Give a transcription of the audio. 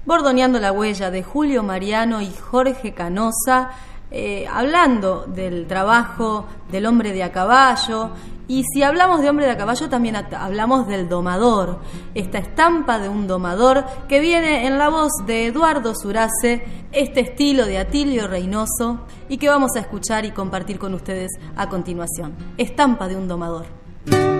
Bordoneando la huella de Julio Mariano y Jorge Canosa, hablando del trabajo del hombre de a caballo. Y si hablamos de hombre de a caballo, también hablamos del domador, esta estampa de un domador que viene en la voz de Eduardo Surace, este estilo de Atilio Reynoso, y que vamos a escuchar y compartir con ustedes a continuación. Estampa de un domador.